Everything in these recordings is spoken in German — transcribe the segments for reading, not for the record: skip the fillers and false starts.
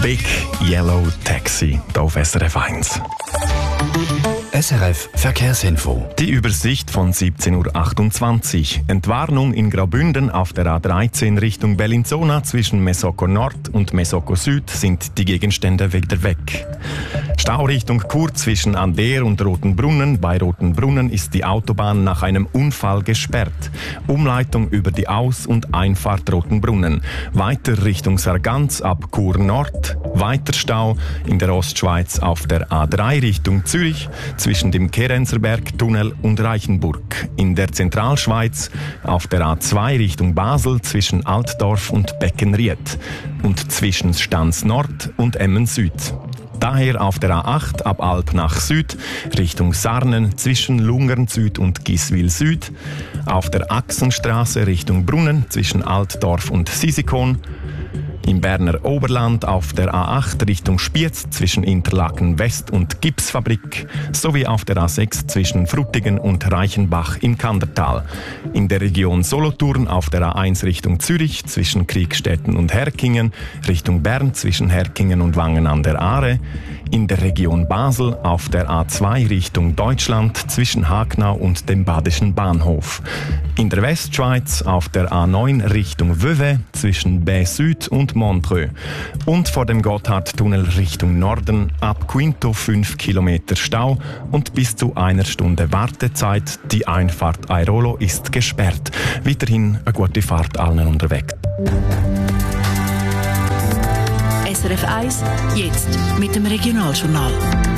Big Yellow Taxi, hier auf SRF 1. SRF Verkehrsinfo. Die Übersicht von 17.28 Uhr. Entwarnung in Graubünden auf der A13 Richtung Bellinzona zwischen Mesoko Nord und Mesoko Süd sind die Gegenstände wieder weg. Stau Richtung Chur zwischen Ander und Rotenbrunnen. Bei Rotenbrunnen ist die Autobahn nach einem Unfall gesperrt. Umleitung über die Aus- und Einfahrt Rotenbrunnen. Weiter Richtung Sargans ab Chur Nord. Weiter Stau in der Ostschweiz auf der A3 Richtung Zürich zwischen dem Kerenzerberg-Tunnel und Reichenburg. In der Zentralschweiz auf der A2 Richtung Basel zwischen Altdorf und Beckenried und zwischen Stans Nord und Emmen Süd. Daher auf der A8 ab Alp nach Süd Richtung Sarnen zwischen Lungern Süd und Giswil Süd, auf der Achsenstraße Richtung Brunnen zwischen Altdorf und Sisikon, im Berner Oberland auf der A8 Richtung Spiez zwischen Interlaken West und Gipsfabrik sowie auf der A6 zwischen Frutigen und Reichenbach im Kandertal. In der Region Solothurn auf der A1 Richtung Zürich zwischen Kriegstetten und Herkingen, Richtung Bern zwischen Herkingen und Wangen an der Aare. In der Region Basel auf der A2 Richtung Deutschland zwischen Hagnau und dem Badischen Bahnhof. In der Westschweiz auf der A9 Richtung Vevey zwischen Baie Süd und Montreux. Und vor dem Gotthardtunnel Richtung Norden ab Quinto 5 Kilometer Stau und bis zu 1 Stunde Wartezeit. Die Einfahrt Airolo ist gesperrt. Weiterhin eine gute Fahrt allen unterwegs. SRF 1, jetzt mit dem Regionaljournal.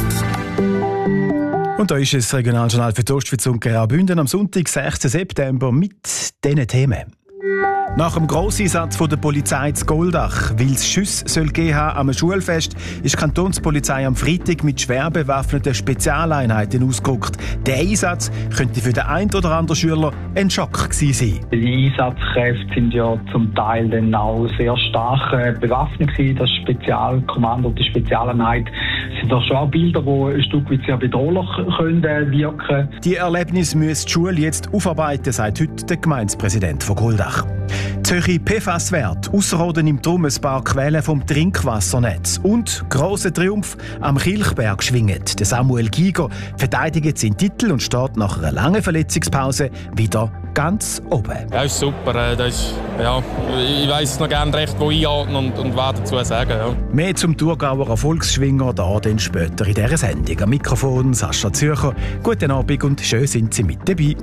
Und da ist das Regionaljournal für die Ostschweiz und Graubünden am Sonntag, 6. September, mit diesen Themen. Nach dem Grosseinsatz der Polizei zu Goldach, weil es Schüsse soll geben haben am Schulfest, ist die Kantonspolizei am Freitag mit schwer bewaffneten Spezialeinheiten ausgerückt. Der Einsatz könnte für den einen oder anderen Schüler ein Schock gewesen sein. Die Einsatzkräfte sind ja zum Teil dann auch sehr stark bewaffnet gewesen. Das Spezialkommando, die Spezialeinheit, sind doch schon auch Bilder, die ein Stück weit sehr bedrohlich wirken können. Die Erlebnisse müssen die Schule jetzt aufarbeiten, sagt heute der Gemeindepräsident von Goldach. Die hohe PFAS-Wert, Ausserrhoden im Trummensbach Quellen vom Trinkwassernetz und grosser Triumph am Kilchberg schwingt. Der Samuel Giger verteidigt seinen Titel und steht nach einer langen Verletzungspause wieder ganz oben. Ja, ist super. Ich weiss noch gerne recht, wo einordnen und was dazu sagen. Ja. Mehr zum Thurgauer Erfolgsschwinger da dann später in dieser Sendung. Am Mikrofon Sascha Zürcher. Guten Abend und schön sind Sie mit dabei.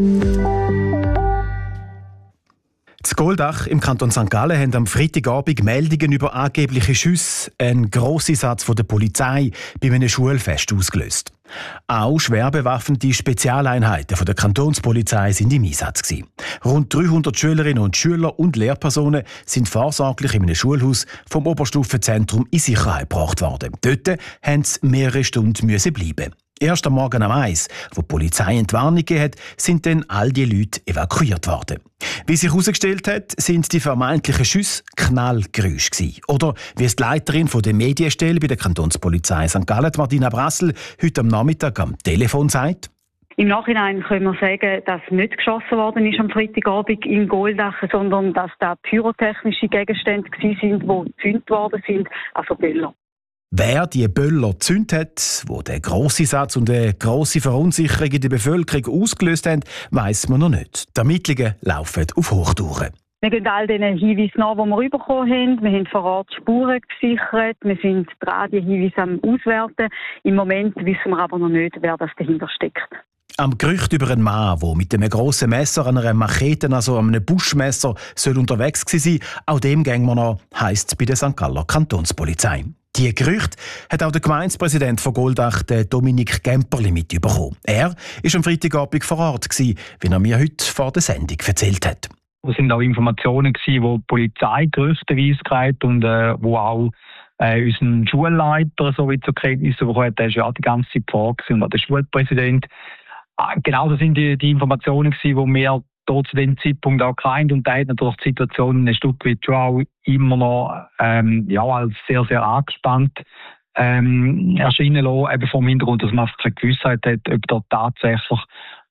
In Goldach im Kanton St. Gallen haben am Freitagabend Meldungen über angebliche Schüsse, einen Grosseinsatz der Polizei bei einem Schulfest ausgelöst. Auch schwer bewaffnete Spezialeinheiten der Kantonspolizei sind im Einsatz gewesen. Rund 300 Schülerinnen und Schüler und Lehrpersonen sind vorsorglich in einem Schulhaus vom Oberstufenzentrum in Sicherheit gebracht worden. Dort mussten sie mehrere Stunden bleiben. Erst am Morgen um 1, wo die Polizei Entwarnung gegeben hat, sind dann all die Leute evakuiert worden. Wie sich herausgestellt hat, sind die vermeintlichen Schüsse Knallgeräusche gewesen. Oder wie es die Leiterin der Medienstelle bei der Kantonspolizei St. Gallen, Martina Brassel, heute am Nachmittag am Telefon sagt: Im Nachhinein können wir sagen, dass nicht geschossen worden ist am Freitagabend in Goldach, sondern dass da pyrotechnische Gegenstände sind, die gezündet worden sind, also Böller. Wer die Böller gezündet hat, wo der Grosseinsatz und eine grosse Verunsicherung in der Bevölkerung ausgelöst haben, weiss man noch nicht. Die Ermittlungen laufen auf Hochtouren. Wir gehen all den Hinweisen nach, die wir bekommen haben. Wir haben vor Ort Spuren gesichert. Wir sind dran, die Hinweise am Auswerten. Im Moment wissen wir aber noch nicht, wer das dahinter steckt. Am Gerücht über einen Mann, der mit einem grossen Messer, einer Machete, also einem Buschmesser, soll unterwegs sein, auch dem gehen wir noch, heisst es bei der St. Galler Kantonspolizei. Die Gerüchte hat auch der Gemeindepräsident von Goldach, der Dominik Gemperli, mitbekommen. Er war am Freitagabend vor Ort, wie er mir heute vor der Sendung erzählt hat. Es sind auch Informationen, die die Polizei gerüchteweise kriegt und wo auch unseren Schulleiter so wie zur Kenntnis bekommen hat. Der ist ja auch die ganze Zeit vor Ort und auch der Schulpräsident. Genau, das sind die Informationen, die wir dort zu dem Zeitpunkt auch gekannt und da hat natürlich die Situation ein Stück weit schon auch immer noch als sehr, sehr angespannt erscheinen lassen, eben vom Hintergrund, dass man keine Gewissheit hat, ob da tatsächlich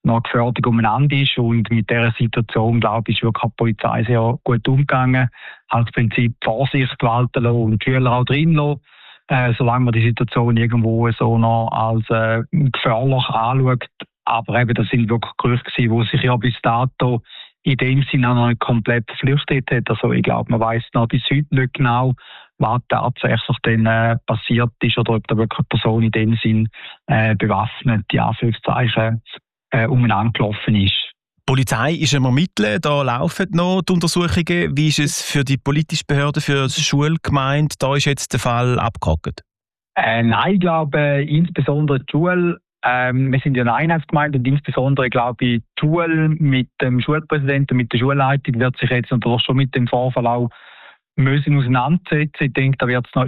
noch gefährdet umeinander ist. Und mit dieser Situation, glaube ich, ist wirklich die Polizei sehr gut umgegangen. Halt im Prinzip Vorsicht walten lassen und die Schüler auch drin lassen. Solange man die Situation irgendwo so noch als gefährlich anschaut. Aber eben, das sind wirklich Gerüchte gewesen, die sich ja bis dato in dem Sinne noch nicht komplett verflüchtet hat. Also ich glaube, man weiss noch bis heute nicht genau, was tatsächlich dann passiert ist oder ob da wirklich eine Person in dem Sinn bewaffnet, die Anführungszeichen, umeinander gelaufen ist. Die Polizei ist am Ermitteln, da laufen noch die Untersuchungen. Wie ist es für die politische Behörde, für die Schulgemeinde? Da ist jetzt der Fall abgehakt. Nein, ich glaube, insbesondere die Schule, wir sind ja eine Einheitsgemeinde und insbesondere, glaube ich, die Schule mit dem Schulpräsidenten, mit der Schulleitung wird sich jetzt natürlich schon mit dem Vorfall auch müssen auseinandersetzen. Ich denke, da wird es noch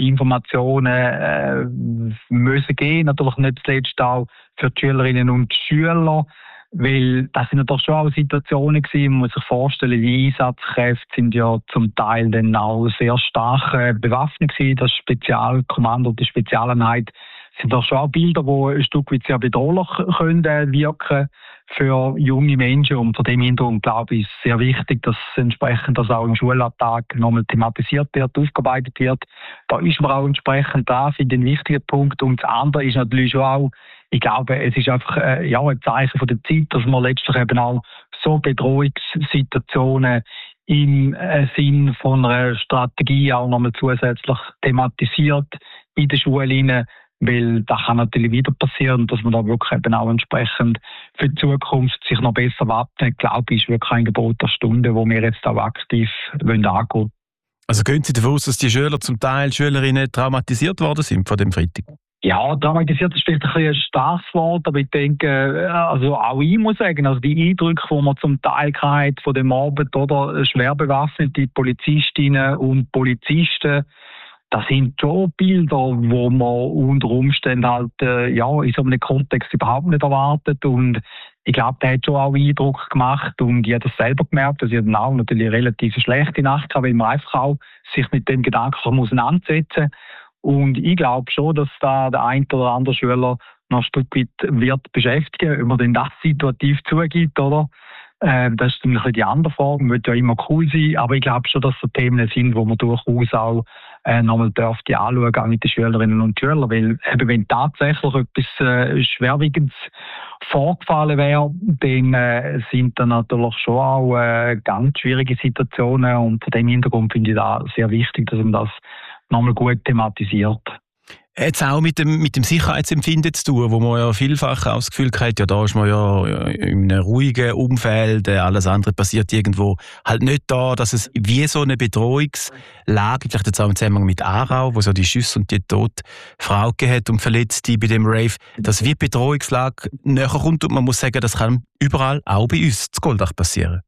Informationen müssen geben, natürlich nicht zuletzt auch für die Schülerinnen und Schüler, weil das sind natürlich schon auch Situationen gewesen. Man muss sich vorstellen, die Einsatzkräfte sind ja zum Teil dann auch sehr stark bewaffnet gewesen. Das Spezialkommando, die Spezialeinheit, sind doch schon auch Bilder, die ein Stück weit sehr bedrohlich können wirken für junge Menschen. Und vor dem Hintergrund, glaube ich, ist es sehr wichtig, dass entsprechend das auch im Schulalltag nochmal thematisiert wird, aufgearbeitet wird. Da ist man auch entsprechend da, finde ich, ein wichtiger Punkt. Und das andere ist natürlich schon auch, ich glaube, es ist einfach ein Zeichen von der Zeit, dass man letztlich eben auch so Bedrohungssituationen im Sinn von einer Strategie auch nochmal zusätzlich thematisiert in der Schule, weil das kann natürlich wieder passieren, dass man da wirklich eben auch entsprechend für die Zukunft sich noch besser wappnet, glaube ich, ist wirklich ein Gebot der Stunde, wo wir jetzt auch aktiv angehen wollen. Also gehen Sie davon aus, dass die Schüler zum Teil, Schülerinnen traumatisiert worden sind von dem Freitag? Ja, traumatisiert ist vielleicht ein starkes Wort, aber ich denke, also auch ich muss sagen, also die Eindrücke, die man zum Teil hatte von dem Abend, oder schwer bewaffnete Polizistinnen und Polizisten, das sind schon Bilder, wo man unter Umständen halt in so einem Kontext überhaupt nicht erwartet. Und ich glaube, der hat schon auch Eindruck gemacht und ich habe das selber gemerkt, dass ich dann auch natürlich eine relativ schlechte Nacht habe, weil man einfach auch sich mit dem Gedanken auseinandersetzen muss. Und ich glaube schon, dass da der ein oder andere Schüler noch ein Stück weit wird beschäftigen, ob man denn das situativ zugibt, oder? Das ist ein die andere Frage. Man wird ja immer cool sein, aber ich glaube schon, dass das Themen sind, wo man durchaus auch nochmal dürfte anschauen, auch mit den Schülerinnen und Schülern. Weil eben, wenn tatsächlich etwas Schwerwiegendes vorgefallen wäre, dann sind dann natürlich schon auch ganz schwierige Situationen. Und vor dem Hintergrund finde ich da sehr wichtig, dass man das nochmal gut thematisiert. Jetzt auch mit dem Sicherheitsempfinden zu tun, wo man ja vielfach auch das Gefühl hat, ja, da ist man ja in einem ruhigen Umfeld, alles andere passiert irgendwo halt nicht da, dass es wie so eine Bedrohungslage, vielleicht jetzt auch im Zusammenhang mit Aarau, wo so die Schüsse und die tote Frau gegeben hat und Verletzte bei dem Rave, dass wie Bedrohungslage näher kommt und man muss sagen, das kann überall, auch bei uns, zu Goldach passieren.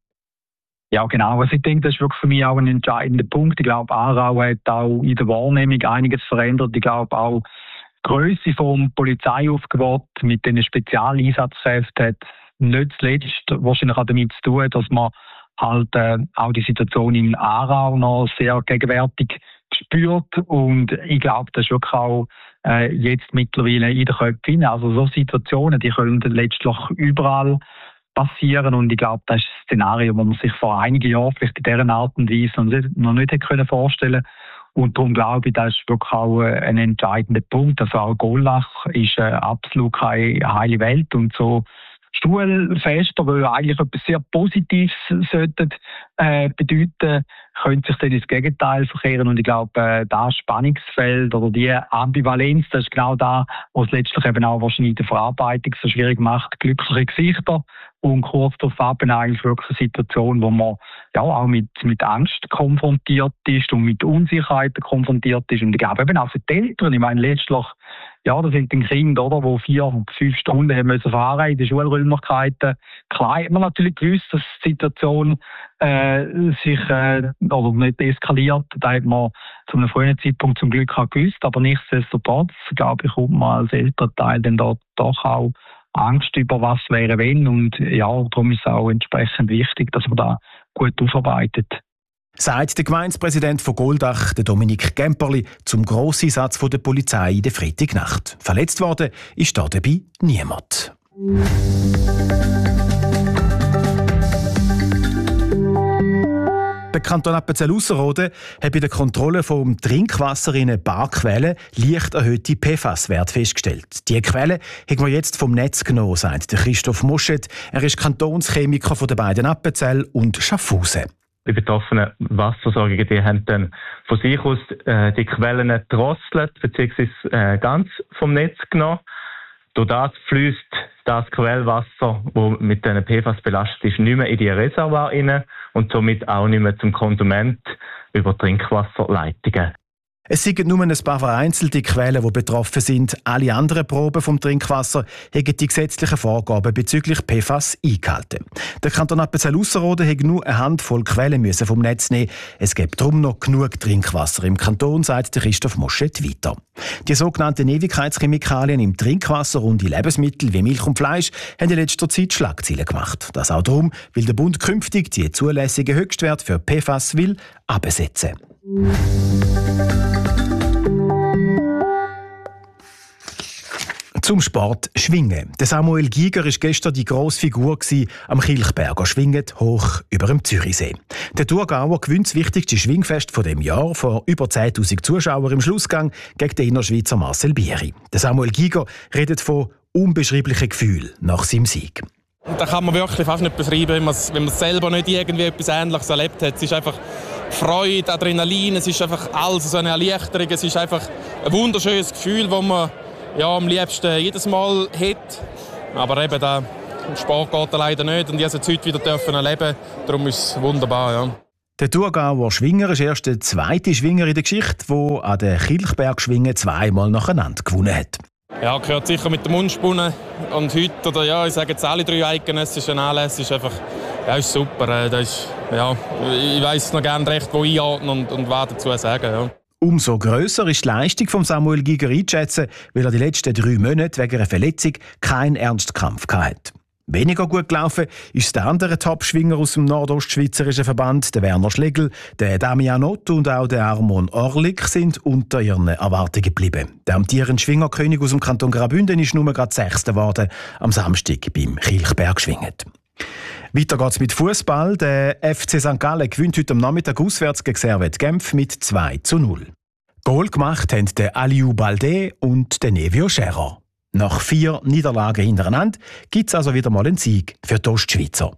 Ja, genau. Also ich denke, das ist wirklich für mich auch ein entscheidender Punkt. Ich glaube, Aarau hat auch in der Wahrnehmung einiges verändert. Ich glaube auch, die Grösse vom Polizeiaufgebot mit den Spezialeinsatzkräften hat nicht zuletzt wahrscheinlich auch damit zu tun, dass man halt auch die Situation in Aarau noch sehr gegenwärtig spürt. Und ich glaube, das ist wirklich auch jetzt mittlerweile in den Köpfen. Also so Situationen, die können letztlich überall passieren, und ich glaube, das ist ein Szenario, das man sich vor einigen Jahren vielleicht in dieser Art und Weise noch nicht hätte vorstellen können. Und darum glaube ich, das ist wirklich auch ein entscheidender Punkt. Also auch Goldach ist absolut keine heile Welt, und so Schulfeste, die eigentlich etwas sehr Positives sollten bedeuten, können sich dann ins Gegenteil verkehren. Und ich glaube, das Spannungsfeld oder die Ambivalenz, das ist genau da, was es letztlich eben auch wahrscheinlich in der Verarbeitung so schwierig macht. Glückliche Gesichter und kurz darauf eigentlich wirklich eine Situation, wo man ja auch mit Angst konfrontiert ist und mit Unsicherheiten konfrontiert ist. Und ich glaube eben auch für die Eltern, ich meine letztlich, ja, das sind die Kinder, oder, die 4-5 Stunden haben müssen fahren in den Schulräumlichkeiten. Klar hat man natürlich gewusst, dass die Situation sich oder nicht eskaliert. Da hat man zu einem frühen Zeitpunkt zum Glück auch gewusst. Aber nichtsdestotrotz, glaube ich, kommt man als Elternteil dann dort doch auch Angst über was wäre wenn. Und ja, darum ist es auch entsprechend wichtig, dass man da gut aufarbeitet. Sagt der Gemeindepräsident von Goldach, der Dominik Gemperli, zum Grosseinsatz der Polizei in der Freitagnacht. Verletzt worden ist da dabei niemand. Kanton Appenzell-Ausserrhoden hat bei der Kontrolle vom Trinkwasser in einen Barquellen leicht erhöhte PFAS-Werte festgestellt. Die Quelle haben wir jetzt vom Netz genommen, sagt Christoph Moschet. Er ist Kantonschemiker von den beiden Appenzell und Schaffhausen. Die betroffenen Wasserversorgungen die haben dann von sich aus die Quellen gedrosselt bzw. ganz vom Netz genommen. Durch das fließt das Quellwasser, das mit diesen PFAS belastet ist, nicht mehr in die Reservoir rein und somit auch nicht mehr zum Konsument über Trinkwasserleitungen. Es sind nur ein paar vereinzelte Quellen, die betroffen sind. Alle anderen Proben vom Trinkwasser haben die gesetzlichen Vorgaben bezüglich PFAS eingehalten. Der Kanton Appenzell-Ausserrhoden hat nur eine Handvoll Quellen vom Netz nehmen. Es gibt darum noch genug Trinkwasser im Kanton, sagt Christoph Moschet weiter. Die sogenannten Ewigkeitschemikalien im Trinkwasser und in Lebensmitteln wie Milch und Fleisch haben in letzter Zeit Schlagzeilen gemacht. Das auch darum, weil der Bund künftig die zulässigen Höchstwerte für PFAS will absetzen. Zum Sport Schwingen. Der Samuel Giger war gestern die grosse Figur am Kilchberger Schwingen hoch über dem Zürichsee. Der Thurgauer gewinnt das wichtigste Schwingfest von dem Jahr vor über 10'000 Zuschauern im Schlussgang gegen den Innerschweizer Marcel Bieri. Der Samuel Giger redet von unbeschreiblichen Gefühlen nach seinem Sieg. Da kann man wirklich fast nicht beschreiben, wenn man es selber nicht irgendwie etwas Ähnliches erlebt hat. Es ist einfach Freude, Adrenalin, es ist einfach alles so eine Erleichterung. Es ist einfach ein wunderschönes Gefühl, das man am liebsten jedes Mal hat. Aber eben, im Sport geht leider nicht und ich durfte es heute wieder erleben. Darum ist es wunderbar. Ja. Der Thurgauer Schwinger ist erst der zweite Schwinger in der Geschichte, der an den Kilchbergschwingen zweimal nacheinander gewonnen hat. Ja, gehört sicher mit dem Mundspunnen. Und heute, oder ja, ich sage jetzt alle 3 eidgenössischen Anlässe, ist einfach ist super. Ich weiss noch gerne recht, wo einordnen und was dazu sagen. Ja. Umso grösser ist die Leistung von Samuel Giger einzuschätzen, weil er die letzten 3 Monate wegen einer Verletzung keinen Ernstkampf hatte. Weniger gut gelaufen ist der andere Top-Schwinger aus dem nordostschweizerischen Verband, der Werner Schlegel, der Damian Ott und auch der Armon Orlik sind unter ihren Erwartungen geblieben. Der amtierende Schwingerkönig aus dem Kanton Graubünden ist nur gerade 6. geworden am Samstag beim Kilchbergschwingen. Weiter geht's mit Fußball. Der FC St. Gallen gewinnt heute am Nachmittag auswärts gegen Servette Genf mit 2:0. Goal gemacht haben der Aliou Baldé und der Nevio Scherer. Nach 4 Niederlagen hintereinander gibt es also wieder mal einen Sieg für die Ostschweizer.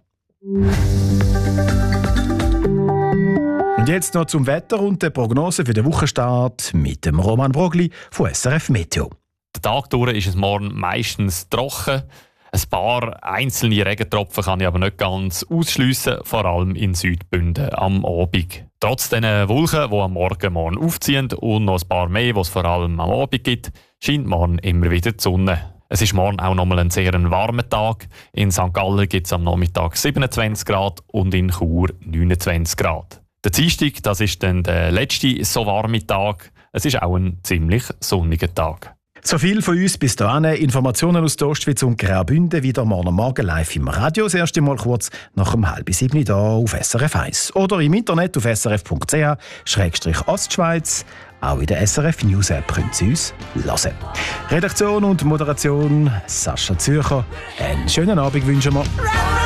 Und jetzt noch zum Wetter und der Prognose für den Wochenstart mit dem Roman Brogli von SRF Meteo. Der Tag durch ist es morgen meistens trocken. Ein paar einzelne Regentropfen kann ich aber nicht ganz ausschliessen, vor allem in Südbünden am Abend. Trotz den Wolken, die am Morgen aufziehen und noch ein paar mehr, die es vor allem am Abend gibt, scheint morgen immer wieder die Sonne. Es ist morgen auch nochmal ein sehr warmer Tag. In St. Gallen gibt es am Nachmittag 27 Grad und in Chur 29 Grad. Der Dienstag, das ist dann der letzte so warme Tag. Es ist auch ein ziemlich sonniger Tag. So viel von uns bis dahin. Informationen aus der Ostschweiz und Graubünden wieder morgen live im Radio. Das erste Mal kurz nach 6:30 hier auf SRF 1. Oder im Internet auf srf.ch/Ostschweiz. Auch in der SRF News App können Sie uns hören. Redaktion und Moderation Sascha Zürcher. Einen schönen Abend wünschen wir.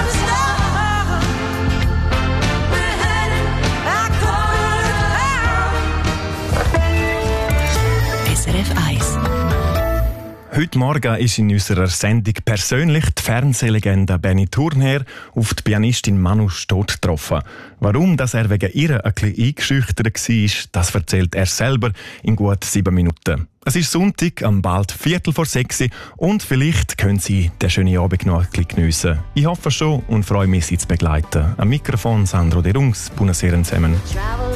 SRF 1. Heute Morgen ist in unserer Sendung persönlich die Fernsehlegende Benny Thurnherr auf die Pianistin Manu Stott getroffen. Warum dass er wegen ihr ein bisschen eingeschüchtert war, das erzählt er selber in gut 7 Minuten. Es ist Sonntag, am bald 5:45 und vielleicht können Sie den schönen Abend noch ein bisschen geniessen. Ich hoffe schon und freue mich, Sie zu begleiten. Am Mikrofon Sandro De Rungs. Buonasera zusammen.